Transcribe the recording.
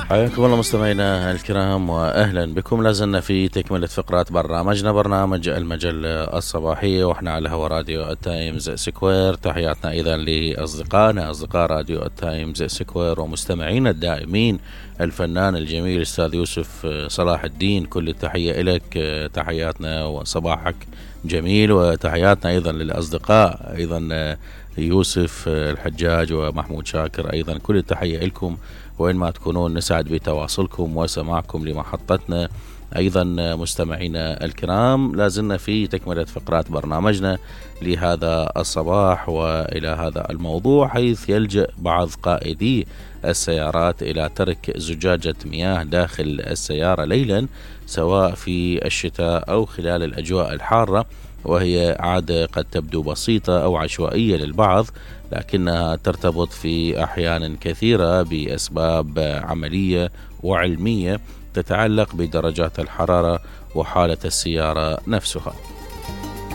حياكم الله مستمعينا الكرام وأهلا بكم. لازلنا في تكملة فقرات برنامجنا، برنامج المجلة الصباحية، وإحنا على هوا راديو التايمز سكوير. تحياتنا أيضا لأصدقائنا أصدقاء راديو التايمز سكوير ومستمعينا الدائمين، الفنان الجميل أستاذ يوسف صلاح الدين، كل التحية لك. تحياتنا وصباحك جميل، وتحياتنا أيضا للأصدقاء أيضا يوسف الحجاج ومحمود شاكر، أيضا كل التحية لكم وين ما تكونون. نسعد بتواصلكم وسماعكم لمحطتنا. أيضا مستمعينا الكرام، لازلنا في تكملة فقرات برنامجنا لهذا الصباح وإلى هذا الموضوع، حيث يلجأ بعض قائدي السيارات إلى ترك زجاجة مياه داخل السيارة ليلا، سواء في الشتاء أو خلال الأجواء الحارة، وهي عادة قد تبدو بسيطة أو عشوائية للبعض، لكنها ترتبط في أحيان كثيرة بأسباب عملية وعلمية تتعلق بدرجات الحرارة وحالة السيارة نفسها.